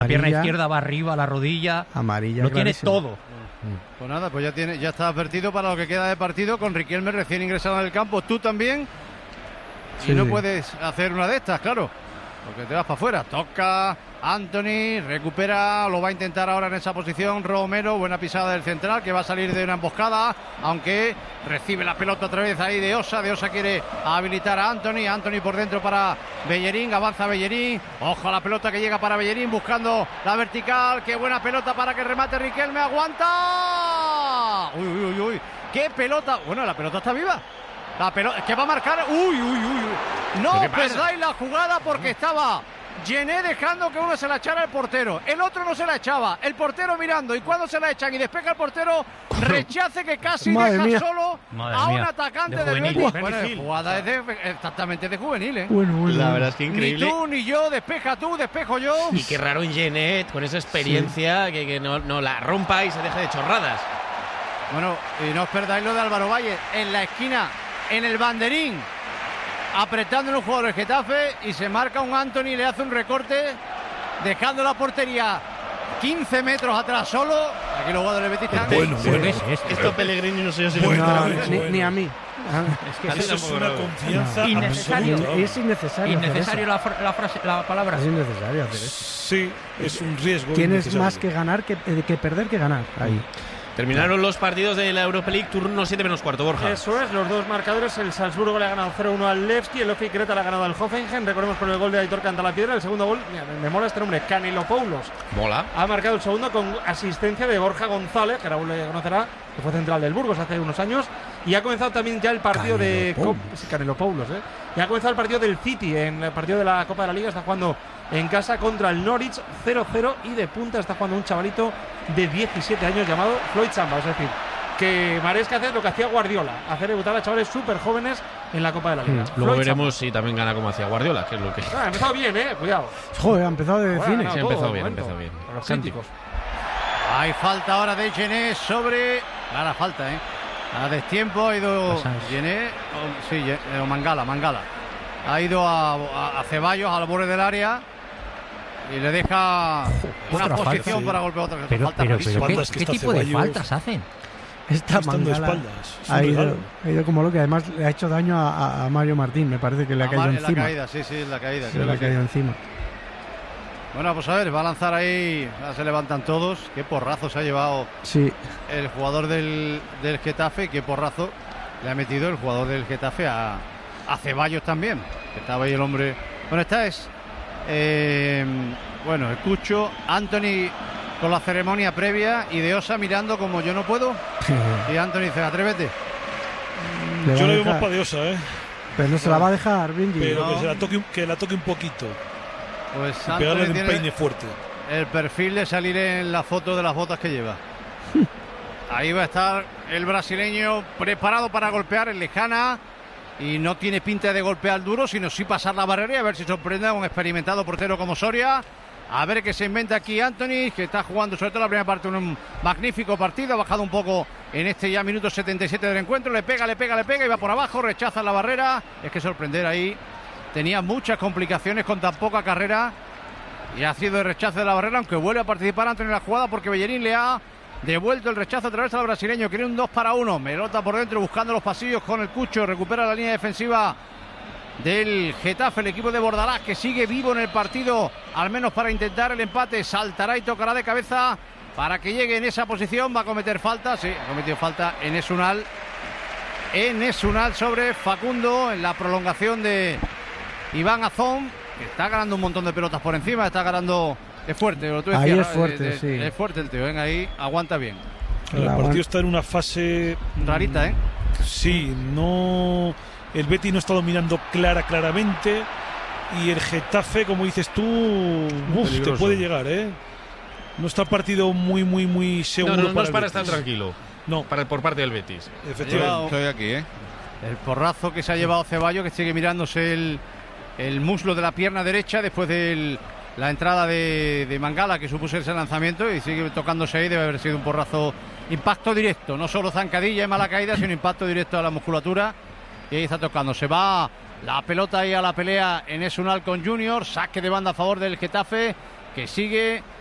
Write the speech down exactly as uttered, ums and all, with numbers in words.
La pierna izquierda va arriba, la rodilla. Amarilla. Lo tiene todo. Pues nada, pues ya tiene, ya está advertido para lo que queda de partido con Riquelme recién ingresado en el campo. Tú también. Sí, y no sí. puedes hacer una de estas, claro. Porque te vas para afuera. Toca Anthony, recupera, lo va a intentar ahora en esa posición Romero, buena pisada del central que va a salir de una emboscada, aunque recibe la pelota otra vez ahí de Osa, de Osa quiere habilitar a Anthony, Anthony por dentro para Bellerín, avanza Bellerín, ojo a la pelota que llega para Bellerín buscando la vertical, qué buena pelota para que remate Riquelme, aguanta, uy, uy, uy, uy, qué pelota, bueno, la pelota está viva. La pelota, es que va a marcar. Uy, uy, uy, uy. No perdáis la jugada porque estaba Gené dejando que uno se la echara al portero. El otro no se la echaba. El portero mirando. Y cuando se la echan y despeja el portero, rechace que casi Madre deja mía. solo Madre a un mía. atacante De del juvenil. Betis. Bueno, la jugada es de, exactamente de juvenil, ¿eh? Bueno, bueno. La verdad es que Ni increíble. tú ni yo, despeja tú, despejo yo. Y qué raro en Genet, con esa experiencia, que, que no, no la rompa y se deje de chorradas. Bueno, y no os perdáis lo de Álvaro Valle en la esquina, en el banderín, apretando en un jugador del Getafe y se marca un Anthony, le hace un recorte, dejando la portería quince metros atrás solo. Aquí los jugadores del Betis están. Bueno, bueno. ¿Qué es esto? Esto Pellegrini no sé yo si Bueno, lo No, bueno, ni, bueno. ni a mí. Es que Eso es una confianza Innecesario. absoluta. Es innecesario. hacer innecesario eso. la, fra- la frase, la palabra. Es innecesario hacer eso. Sí, es un riesgo. Tienes innecesario. más que ganar que, eh, que perder que ganar. Ahí. Terminaron los partidos de la Europa League, turno siete menos cuarto, Borja. Eso es, los dos marcadores. El Salzburgo le ha ganado cero uno al Levski, el Ofi Creta le ha ganado al Hoffenheim. Recordemos por el gol de Aitor Cantalapiedra. El segundo gol, mira, me mola este nombre, Canelopoulos. Mola. Ha marcado el segundo con asistencia de Borja González, que Raúl le conocerá, que fue central del Burgos hace unos años. Y ha comenzado también ya el partido de Canelopoulos. Cop- sí, Canelopoulos, ¿eh? Y ha comenzado el partido del City, en el partido de la Copa de la Liga. Está jugando en casa contra el Norwich cero cero y de punta está jugando un chavalito de diecisiete años llamado Floyd Samba. Es decir, que Maresca hace lo que hacía Guardiola, hacer debutar a chavales súper jóvenes en la Copa de la Liga. Luego Floyd veremos si también gana como hacía Guardiola, que es lo que. Samba. Ah, ha empezado bien, eh, cuidado. Joder, ha empezado de Bueno, cine. no, Sí, ha todo, empezado bien, ha momento. empezado bien. Con los Santi. críticos. Hay falta ahora de Gené sobre. Clara falta, ¿eh? A destiempo ha ido Pues es. Gené, o, sí, Ye- o Mangala, Mangala. Ha ido a, a, a Ceballos al borde del área y le deja una otra posición falta, sí. para golpear otra Pero, falta pero, clarísima. pero ¿qué, Faltas que qué está tipo de Ceballos. faltas hacen? Esta Estando de Mangala espaldas. Es un ha ido, regalo. ha ido como loco. Además, le ha hecho daño a, a- a Mario Martín. Me parece que le ha Ah, caído en la encima. caída, sí, sí, en la caída. Se creo le ha que sí. caído encima. Bueno, pues a ver, va a lanzar ahí, ya se levantan todos. Qué porrazo se ha llevado Sí. el jugador del, del Getafe, qué porrazo le ha metido el jugador del Getafe a, a Ceballos también, que estaba ahí el hombre. Bueno, esta es, eh, bueno, el Cucho, Anthony con la ceremonia previa y de Osa mirando como yo no puedo. Y Anthony dice, atrévete. Le va Yo a le veo dejar. más padiosa, ¿eh? Pero no se la va a dejar, Benji. Pero No. que, se la toque, un- que la toque un poquito. Pues Y pegarle Anthony de un tiene peine fuerte. el perfil de salir en la foto de las botas que lleva. Ahí va a estar el brasileño preparado para golpear en lejana y no tiene pinta de golpear duro, sino sí pasar la barrera y a ver si sorprende a un experimentado portero como Soria. A ver qué se inventa aquí Anthony, que está jugando sobre todo la primera parte un magnífico partido, ha bajado un poco en este ya minuto setenta y siete del encuentro, le pega, le pega, le pega y va por abajo, rechaza la barrera. Es que sorprender ahí, tenía muchas complicaciones con tan poca carrera y ha sido el rechazo de la barrera, aunque vuelve a participar Anthony en la jugada porque Bellerín le ha devuelto el rechazo a través del brasileño. Quiere un dos para uno, Melota por dentro buscando los pasillos con el Cucho, recupera la línea defensiva del Getafe, el equipo de Bordalás, que sigue vivo en el partido, al menos para intentar el empate. Saltará y tocará de cabeza para que llegue en esa posición. Va a cometer falta, sí, ha cometido falta en Esunal. En Esunal sobre Facundo, en la prolongación de Iván Azón, que está ganando un montón de pelotas por encima, está ganando. Es fuerte, lo tú Ahí decías, es ¿no? fuerte, Eh, eh, sí. Es fuerte el tío, venga ahí, aguanta bien. El La partido aguant- está en una fase. Rarita, ¿eh? Sí, no. El Betis no está dominando clara, claramente. Y el Getafe, como dices tú, uf, te peligroso. puede llegar, ¿eh? No está el partido muy, muy, muy seguro. No, no, no para es el para Betis. estar tranquilo. No, Para, por parte del Betis. efectivamente. Estoy aquí, ¿eh? El porrazo que se ha llevado Ceballos, que sigue mirándose el, el muslo de la pierna derecha después de la entrada de, de Mangala, que supuso ese lanzamiento, y sigue tocándose ahí. Debe haber sido un porrazo, impacto directo, no solo zancadilla y mala caída, sino impacto directo a la musculatura. Y ahí está tocando. Se va la pelota ahí a la pelea en Esunal con Junior. Saque de banda a favor del Getafe. que sigue